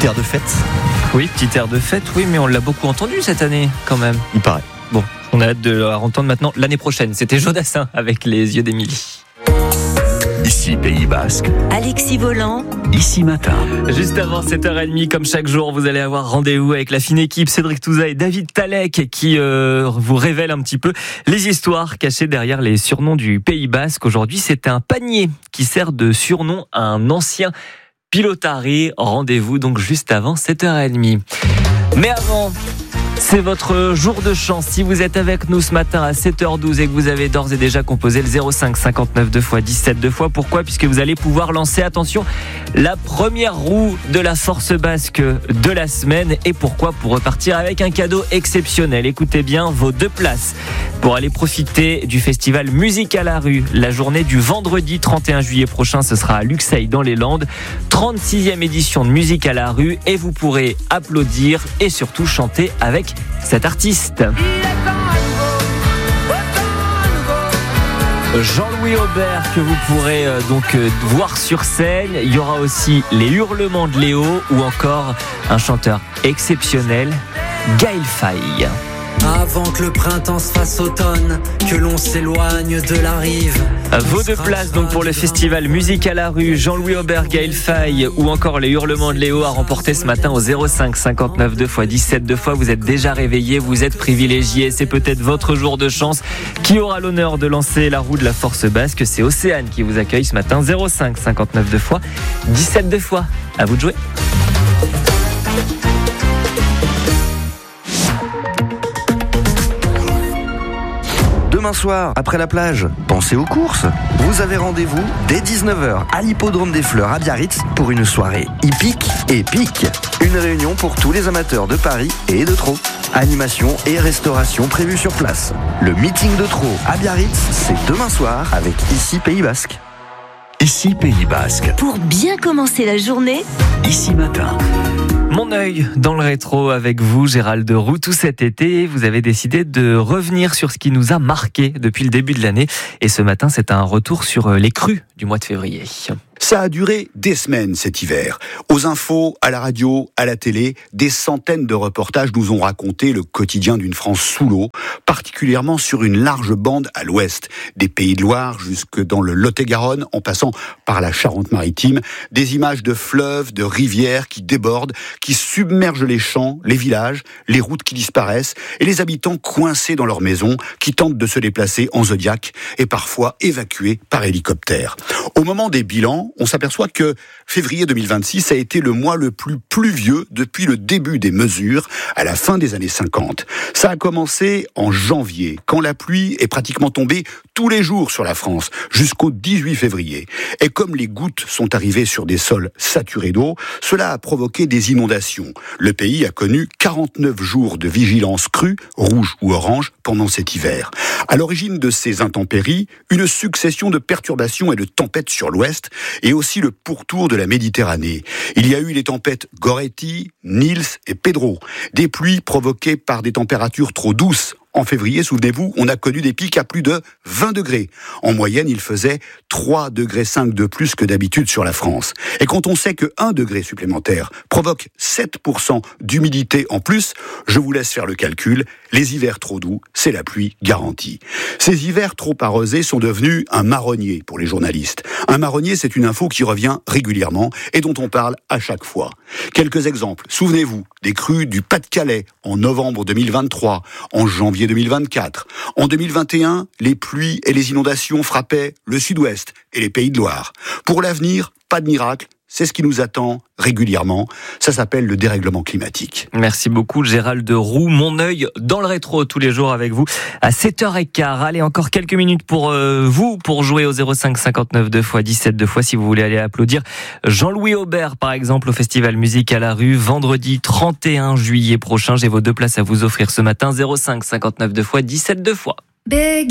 Petit air de fête. Oui, petit air de fête, oui, mais on l'a beaucoup entendu cette année, quand même. Il paraît. Bon, on a hâte de le entendre maintenant l'année prochaine. C'était Jodassin avec Les yeux d'Émilie. Ici Pays Basque, Alexis Volant, Ici Matin. Juste avant 7h30, comme chaque jour, vous allez avoir rendez-vous avec la fine équipe Cédric Touza et David Talek qui vous révèlent un petit peu les histoires cachées derrière les surnoms du Pays Basque. Aujourd'hui, c'est un panier qui sert de surnom à un ancien pilotari. Rendez-vous donc juste avant 7h30. Mais avant, c'est votre jour de chance. Si vous êtes avec nous ce matin à 7h12 et que vous avez d'ores et déjà composé le 05 59 2 x 17 2 fois, pourquoi ? Puisque vous allez pouvoir lancer, attention, la première roue de la force basque de la semaine. Et pourquoi ? Pour repartir avec un cadeau exceptionnel. Écoutez bien, vos 2 places pour aller profiter du festival Musique à la rue. La journée du vendredi 31 juillet prochain, ce sera à Luxeuil dans les Landes. 36e édition de Musique à la rue et vous pourrez applaudir et surtout chanter avec cet artiste. Jean-Louis Aubert que vous pourrez donc voir sur scène. Il y aura aussi les hurlements de Léo ou encore un chanteur exceptionnel, Gaël Faye. Avant que le printemps se fasse automne, que l'on s'éloigne de la rive. Vos 2 places donc pour le festival Musique à la rue, Jean-Louis Aubert, Gaël Faye ou encore les hurlements de Léo à remporter ce matin au 05 59 2 x 17 2 fois. Vous êtes déjà réveillés, vous êtes privilégiés, c'est peut-être votre jour de chance. Qui aura l'honneur de lancer la roue de la force basque ? C'est Océane qui vous accueille ce matin. 05 59 2 fois 17 2 fois. À vous de jouer. Demain soir, après la plage, pensez aux courses. Vous avez rendez-vous dès 19h à l'hippodrome des Fleurs à Biarritz pour une soirée hippique et pique. Une réunion pour tous les amateurs de paris et de trot. Animation et restauration prévues sur place. Le meeting de trot à Biarritz, c'est demain soir avec Ici Pays Basque. Ici Pays Basque, pour bien commencer la journée, Ici Matin. Mon œil dans le rétro avec vous, Gérald Roux. Tout cet été, vous avez décidé de revenir sur ce qui nous a marqué depuis le début de l'année. Et ce matin, c'est un retour sur les crues du mois de février. Ça a duré des semaines cet hiver. Aux infos, à la radio, à la télé, des centaines de reportages nous ont raconté le quotidien d'une France sous l'eau, particulièrement sur une large bande à l'ouest, des Pays de Loire jusque dans le Lot-et-Garonne, en passant par la Charente-Maritime, des images de fleuves, de rivières qui débordent, qui submergent les champs, les villages, les routes qui disparaissent, et les habitants coincés dans leurs maisons, qui tentent de se déplacer en Zodiac, et parfois évacués par hélicoptère. Au moment des bilans, on s'aperçoit que février 2026 a été le mois le plus pluvieux depuis le début des mesures à la fin des années 50. Ça a commencé en janvier, quand la pluie est pratiquement tombée tous les jours sur la France, jusqu'au 18 février. Et comme les gouttes sont arrivées sur des sols saturés d'eau, cela a provoqué des inondations. Le pays a connu 49 jours de vigilance crue, rouge ou orange, pendant cet hiver. À l'origine de ces intempéries, une succession de perturbations et de tempêtes sur l'ouest, et aussi le pourtour de la Méditerranée. Il y a eu les tempêtes Goretti, Nils et Pedro, des pluies provoquées par des températures trop douces. En février, souvenez-vous, on a connu des pics à plus de 20 degrés. En moyenne, il faisait 3,5 degrés de plus que d'habitude sur la France. Et quand on sait que 1 degré supplémentaire provoque 7% d'humidité en plus, je vous laisse faire le calcul. Les hivers trop doux, c'est la pluie garantie. Ces hivers trop arrosés sont devenus un marronnier pour les journalistes. Un marronnier, c'est une info qui revient régulièrement et dont on parle à chaque fois. Quelques exemples. Souvenez-vous des crues du Pas-de-Calais en novembre 2023, en janvier 2024. En 2021, les pluies et les inondations frappaient le sud-ouest et les Pays de Loire. Pour l'avenir, pas de miracle. C'est ce qui nous attend régulièrement. Ça s'appelle le dérèglement climatique. Merci beaucoup Gérald Roux. Mon œil dans le rétro tous les jours avec vous à 7h15. Allez, encore quelques minutes pour vous, pour jouer au 05 59 2 x 17 2 fois si vous voulez aller applaudir Jean-Louis Aubert par exemple au festival Musique à la rue vendredi 31 juillet prochain. J'ai vos 2 places à vous offrir ce matin. 05 59 2 x 17 2 fois.